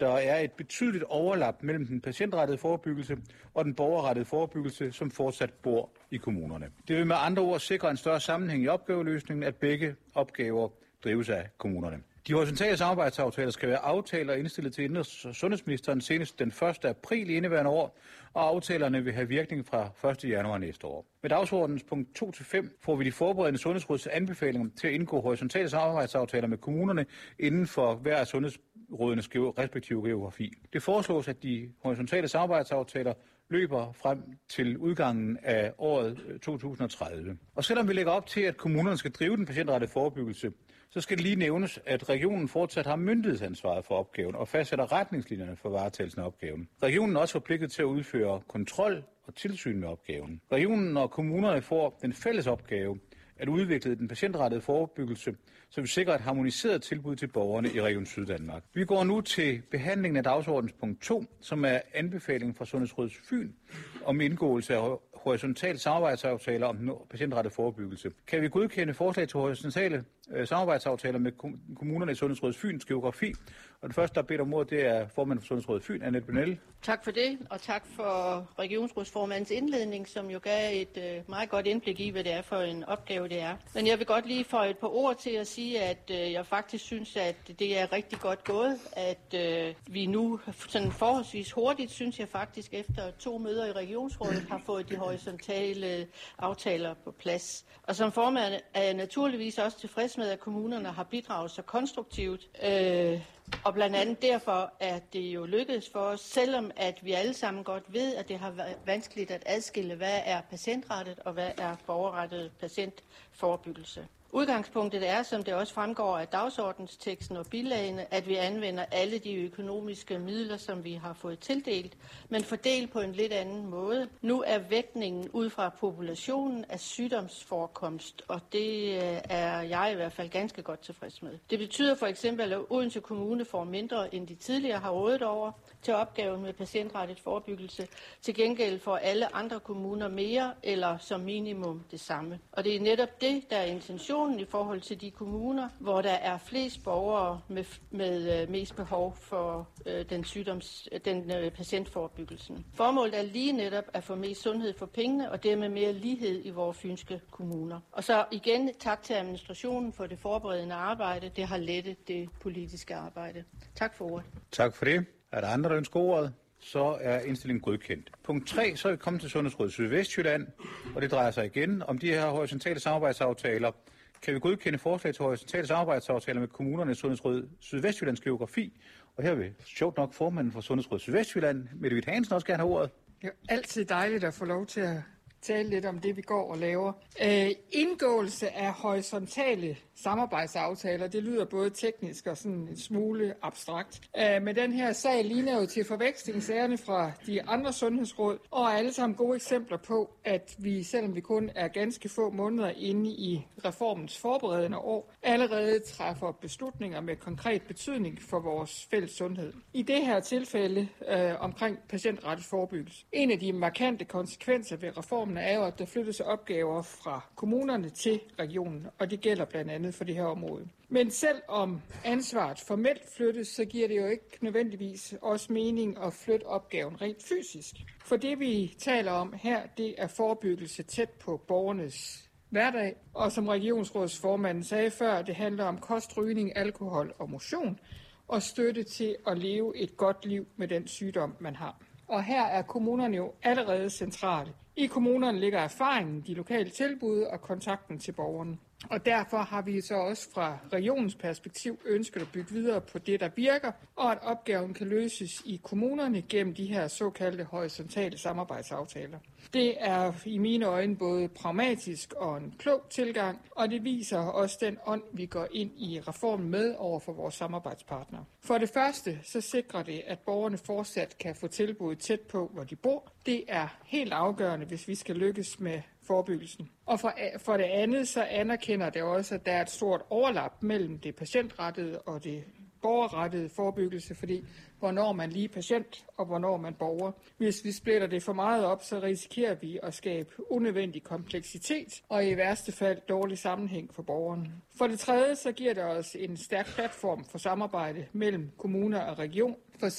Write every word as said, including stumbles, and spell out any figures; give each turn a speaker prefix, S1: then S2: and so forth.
S1: der er et betydeligt overlap mellem den patientrettede forebyggelse og den borgerrettede forebyggelse, som fortsat bor i kommunerne. Det vil med andre ord sikre en større sammenhæng i opgaveløsningen, at begge opgaver drives af kommunerne. De horisontale samarbejdsaftaler skal være aftaler indstillet til indenrigs- og sundhedsministeren senest den første april i indeværende år, og aftalerne vil have virkning fra første januar næste år. Med dagsordens punkt to til fem får vi de forberedende sundhedsråds anbefalinger til at indgå horisontale samarbejdsaftaler med kommunerne inden for hver af sundhedsrådenes respektive geografi. Det foreslås, at de horisontale samarbejdsaftaler løber frem til udgangen af året to tusind og tredive. Og selvom vi lægger op til, at kommunerne skal drive den patientrettede forebyggelse, så skal det lige nævnes, at regionen fortsat har myndighedsansvaret for opgaven og fastsætter retningslinjerne for varetagelsen af opgaven. Regionen er også forpligtet til at udføre kontrol og tilsyn med opgaven. Regionen og kommunerne får den fælles opgave at udvikle den patientrettede forebyggelse, så vi sikrer et harmoniseret tilbud til borgerne i Region Syddanmark. Vi går nu til behandlingen af dagsordens punkt to, som er anbefalingen fra Sundhedsrådet Fyn om indgåelse af horisontale samarbejdsaftaler om patientrettet forebyggelse. Kan vi godkende forslag til horisontale øh, samarbejdsaftaler med kommunerne i Sundhedsrådet Fyns geografi? Og det første, der er bedt om ordet, det er formand for Sundhedsrådet Fyn, Annette Benelle.
S2: Tak for det, og tak for regionsrådsformandens indledning, som jo gav et øh, meget godt indblik i, hvad det er for en opgave, det er. Men jeg vil godt lige få et par ord til at sige, at øh, jeg faktisk synes, at det er rigtig godt gået, at øh, vi nu sådan forholdsvis hurtigt, synes jeg faktisk, efter to møder i regionsrådet, har fået de horisontale aftaler på plads. Og som formand er jeg naturligvis også tilfreds med, at kommunerne har bidraget så konstruktivt. Øh, og blandt andet derfor er det jo lykkedes for os, selvom at vi alle sammen godt ved, at det har været vanskeligt at adskille, hvad er patientrettet og hvad er borgerrettet patientforebyggelse. Udgangspunktet er, som det også fremgår af dagsordensteksten og bilagene, at vi anvender alle de økonomiske midler, som vi har fået tildelt, men fordelt på en lidt anden måde. Nu er vægtningen ud fra populationen af sygdomsforekomst, og det er jeg i hvert fald ganske godt tilfreds med. Det betyder for eksempel, at Odense Kommune får mindre, end de tidligere har rådet over til opgaven med patientrettet forebyggelse. Til gengæld får alle andre kommuner mere eller som minimum det samme. Og det er netop det, der er intentionen i forhold til de kommuner, hvor der er flest borgere med, med mest behov for øh, den, sygdoms, den øh, patientforebyggelsen. Formålet er lige netop at få mest sundhed for pengene og dermed mere lighed i vores fynske kommuner. Og så igen tak til administrationen for det forberedende arbejde. Det har lettet det politiske arbejde. Tak for ordet.
S1: Tak for det. Er der andre, der ønsker ordet? Så er indstillingen godkendt. Punkt tre, så er vi kommet til Sundhedsrådet Sydvestjylland, og det drejer sig igen om de her horisontale samarbejdsaftaler. Kan vi godkende forslag til horisontale samarbejdsaftaler med kommunerne i Sundhedsrådet Sydvestjyllands geografi? Og her vil sjovt nok formanden for Sundhedsrådet Sydvestjylland, Mette Hvidt Hansen, også gerne have ordet.
S3: Det er altid dejligt at få lov til at tale lidt om det, vi går og laver. Øh, indgåelse af horisontale samarbejdsaftaler, det lyder både teknisk og sådan en smule abstrakt. Øh, men den her sag ligner jo til forveksling sagerne fra de andre sundhedsråd, og er alle sammen gode eksempler på, at vi, selvom vi kun er ganske få måneder inde i reformens forberedende år, allerede træffer beslutninger med konkret betydning for vores fælles sundhed. I det her tilfælde øh, omkring patientrettet forebyggelse. En af de markante konsekvenser ved reformen er jo, at der flyttes opgaver fra kommunerne til regionen, og det gælder blandt andet for det her område. Men selv om ansvaret formelt flyttes, så giver det jo ikke nødvendigvis også mening at flytte opgaven rent fysisk. For det vi taler om her, det er forebyggelse tæt på borgernes hverdag, og som regionsrådsformanden sagde før, det handler om kost, rygning, alkohol og motion, og støtte til at leve et godt liv med den sygdom, man har. Og her er kommunerne jo allerede centrale. I kommunerne ligger erfaringen, de lokale tilbud og kontakten til borgerne. Og derfor har vi så også fra regionens perspektiv ønsket at bygge videre på det, der virker, og at opgaven kan løses i kommunerne gennem de her såkaldte horisontale samarbejdsaftaler. Det er i mine øjne både pragmatisk og en klog tilgang, og det viser også den ånd, vi går ind i reformen med over for vores samarbejdspartnere. For det første så sikrer det, at borgerne fortsat kan få tilbud tæt på, hvor de bor. Det er helt afgørende, hvis vi skal lykkes med forebyggelsen. Og for, for det andet så anerkender det også, at der er et stort overlap mellem det patientrettede og det borgerrettet forebyggelse, fordi hvornår man lige er patient, og hvornår man borger. Hvis vi splitter det for meget op, så risikerer vi at skabe unødvendig kompleksitet, og i værste fald dårlig sammenhæng for borgeren. For det tredje, så giver det os en stærk platform for samarbejde mellem kommuner og region. For